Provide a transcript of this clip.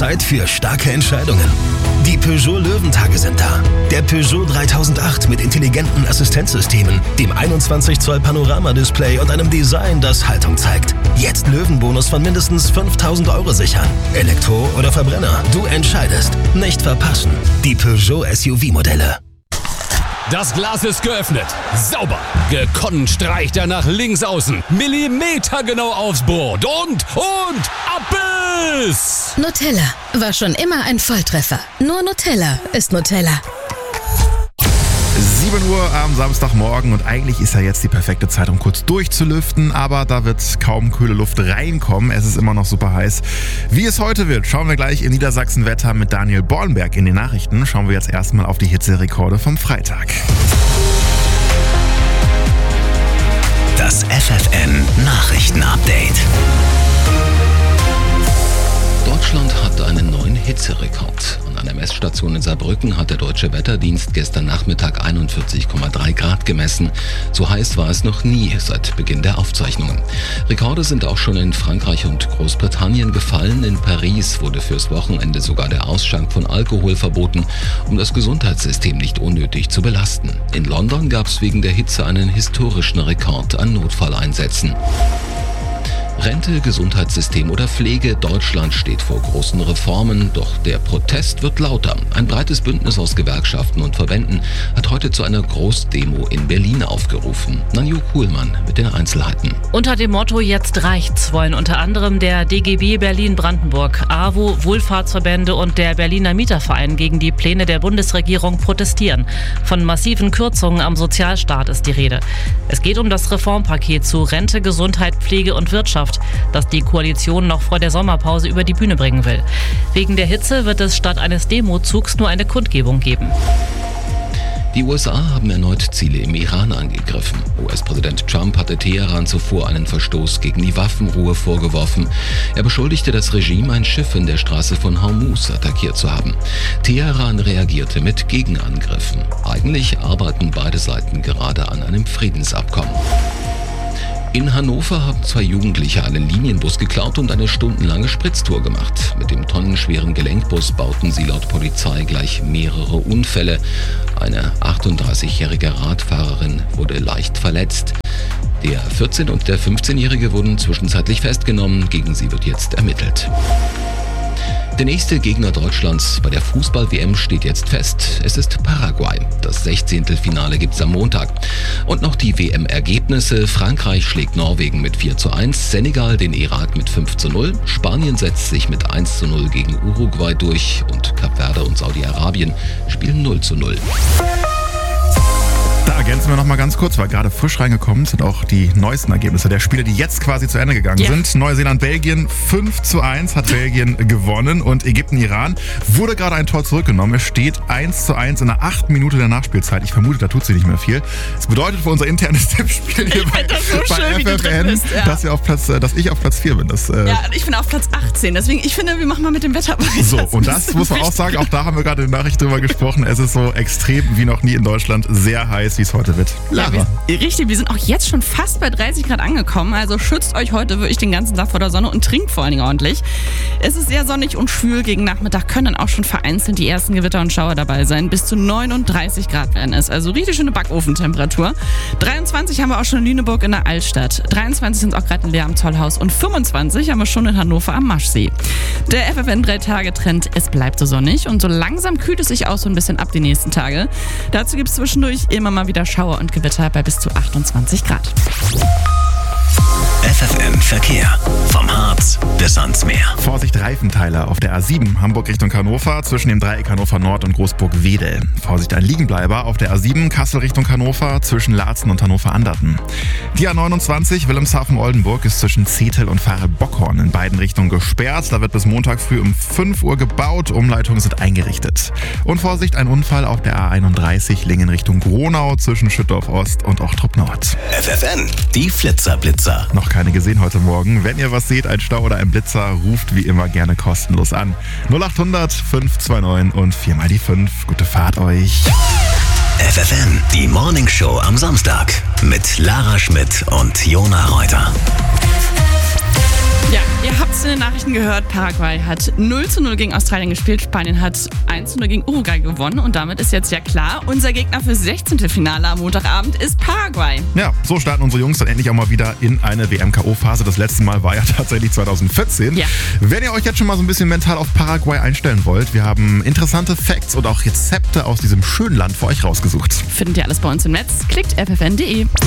Zeit für starke Entscheidungen. Die Peugeot Löwentage sind da. Der Peugeot 3008 mit intelligenten Assistenzsystemen, dem 21 Zoll Panoramadisplay und einem Design, das Haltung zeigt. Jetzt Löwenbonus von mindestens 5.000 € sichern. Elektro oder Verbrenner, du entscheidest. Nicht verpassen. Die Peugeot SUV-Modelle. Das Glas ist geöffnet. Sauber. Gekonnt streicht er nach links außen. Millimetergenau aufs Board. Und ab ist! Nutella war schon immer ein Volltreffer. Nur Nutella ist Nutella. 7 Uhr am Samstagmorgen und eigentlich ist ja jetzt die perfekte Zeit, um kurz durchzulüften, aber da wird kaum kühle Luft reinkommen. Es ist immer noch super heiß. Wie es heute wird, schauen wir gleich in Niedersachsen-Wetter mit Daniel Bornberg in den Nachrichten. Schauen wir jetzt erstmal auf die Hitzerekorde vom Freitag. Das FFN-Nachrichten-Update. Deutschland hat einen neuen Hitzerekord. An einer Messstation in Saarbrücken hat der Deutsche Wetterdienst gestern Nachmittag 41,3 Grad gemessen. So heiß war es noch nie seit Beginn der Aufzeichnungen. Rekorde sind auch schon in Frankreich und Großbritannien gefallen. In Paris wurde fürs Wochenende sogar der Ausschank von Alkohol verboten, um das Gesundheitssystem nicht unnötig zu belasten. In London gab es wegen der Hitze einen historischen Rekord an Notfalleinsätzen. Rente, Gesundheitssystem oder Pflege, Deutschland steht vor großen Reformen, doch der Protest wird lauter. Ein breites Bündnis aus Gewerkschaften und Verbänden hat heute zu einer Großdemo in Berlin aufgerufen. Nanju Kuhlmann mit den Einzelheiten. Unter dem Motto "Jetzt reicht's" wollen unter anderem der DGB Berlin-Brandenburg, AWO, Wohlfahrtsverbände und der Berliner Mieterverein gegen die Pläne der Bundesregierung protestieren. Von massiven Kürzungen am Sozialstaat ist die Rede. Es geht um das Reformpaket zu Rente, Gesundheit, Pflege und Wirtschaft, das die Koalition noch vor der Sommerpause über die Bühne bringen will. Wegen der Hitze wird es statt eines Demozugs nur eine Kundgebung geben. Die USA haben erneut Ziele im Iran angegriffen. US-Präsident Trump hatte Teheran zuvor einen Verstoß gegen die Waffenruhe vorgeworfen. Er beschuldigte das Regime, ein Schiff in der Straße von Hormuz attackiert zu haben. Teheran reagierte mit Gegenangriffen. Eigentlich arbeiten beide Seiten gerade an einem Friedensabkommen. In Hannover haben 2 Jugendliche einen Linienbus geklaut und eine stundenlange Spritztour gemacht. Mit dem tonnenschweren Gelenkbus bauten sie laut Polizei gleich mehrere Unfälle. Eine 38-jährige Radfahrerin wurde leicht verletzt. Der 14- und der 15-Jährige wurden zwischenzeitlich festgenommen. Gegen sie wird jetzt ermittelt. Der nächste Gegner Deutschlands bei der Fußball-WM steht jetzt fest. Es ist Paraguay. Das 16. Finale gibt's am Montag. Und noch die WM-Ergebnisse. Frankreich schlägt Norwegen mit 4:1, Senegal den Irak mit 5:0, Spanien setzt sich mit 1:0 gegen Uruguay durch und Kap Verde und Saudi-Arabien spielen 0:0. Da ergänzen wir noch mal ganz kurz, weil gerade frisch reingekommen sind auch die neuesten Ergebnisse der Spiele, die jetzt quasi zu Ende gegangen sind. Neuseeland-Belgien 5:1 hat Belgien gewonnen und Ägypten-Iran wurde gerade ein Tor zurückgenommen. Es steht 1:1 in der 8. Minute der Nachspielzeit. Ich vermute, da tut sie nicht mehr viel. Das bedeutet für unser internes Tippspiel hier bei FFN, dass ich auf Platz 4 bin. Ich bin auf Platz 18. Deswegen, ich finde, wir machen mal mit dem Wetter weiter. So, und das muss man auch sagen, auch da haben wir gerade in der Nachricht drüber gesprochen. Es ist so extrem wie noch nie in Deutschland, sehr heiß, wie es heute wird. Lara. Ja, richtig, wir sind auch jetzt schon fast bei 30 Grad angekommen, also schützt euch heute wirklich den ganzen Tag vor der Sonne und trinkt vor allen Dingen ordentlich. Es ist sehr sonnig und schwül, gegen Nachmittag können auch schon vereinzelt die ersten Gewitter und Schauer dabei sein. Bis zu 39 Grad werden es, also richtig schöne Backofentemperatur. 23 haben wir auch schon in Lüneburg in der Altstadt, 23 sind es auch gerade in Leer am Zollhaus und 25 haben wir schon in Hannover am Maschsee. Der FFN 3-Tage-Trend, es bleibt so sonnig und so langsam kühlt es sich auch so ein bisschen ab die nächsten Tage. Dazu gibt es zwischendurch immer mal wieder Schauer und Gewitter bei bis zu 28 Grad. FFN Verkehr. Vom Harz bis ans Meer. Vorsicht Reifenteiler auf der A7 Hamburg Richtung Hannover zwischen dem Dreieck Hannover Nord und Großburg-Wedel. Vorsicht ein Liegenbleiber auf der A7 Kassel Richtung Hannover zwischen Laatzen und Hannover-Anderten. Die A29 Wilhelmshaven-Oldenburg ist zwischen Zetel und Fahre-Bockhorn in beiden Richtungen gesperrt. Da wird bis Montag früh um 5 Uhr gebaut. Umleitungen sind eingerichtet. Und Vorsicht ein Unfall auf der A31 Lingen Richtung Gronau zwischen Schüttorf Ost und Ochtrup Nord. FFN, die Flitzer-Blitzer. Noch keine gesehen heute Morgen. Wenn ihr was seht, ein Stau oder ein Blitzer, ruft wie immer gerne kostenlos an. 0800 529 und 4 die 5. Gute Fahrt euch. FFN, die Morningshow am Samstag mit Lara Schmidt und Jona Reuter. Ja, ihr habt es in den Nachrichten gehört, Paraguay hat 0:0 gegen Australien gespielt, Spanien hat 1:0 gegen Uruguay gewonnen und damit ist jetzt ja klar, unser Gegner fürs 16. Finale am Montagabend ist Paraguay. Ja, so starten unsere Jungs dann endlich auch mal wieder in eine WM-KO-Phase. Das letzte Mal war ja tatsächlich 2014. Ja. Wenn ihr euch jetzt schon mal so ein bisschen mental auf Paraguay einstellen wollt, wir haben interessante Facts und auch Rezepte aus diesem schönen Land für euch rausgesucht. Findet ihr alles bei uns im Netz? Klickt ffn.de.